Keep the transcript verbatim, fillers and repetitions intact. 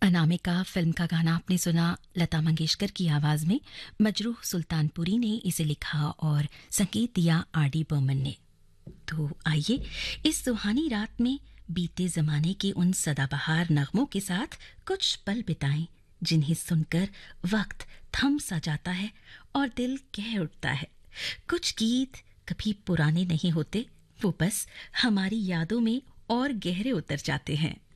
Anamika film का गाना आपने सुना लता मंगेशकर की आवाज में। मजरूह सुल्तानपुरी ने इसे लिखा और संगीत दिया आर डी बर्मन ने। तो आइए इस सुहानी रात में बीते जमाने के उन सदाबहार नगमों के साथ कुछ पल बिताएं जिन्हें सुनकर वक्त थम सा जाता है और दिल कह उठता है। कुछ गीत कभी पुराने नहीं होते, वो बस हमारी यादों में और गहरे उतर जाते हैं।